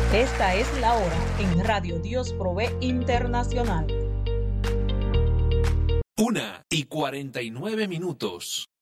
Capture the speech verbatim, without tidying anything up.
Esta es la hora en Radio Dios Provee Internacional. Una y cuarenta y nueve minutos.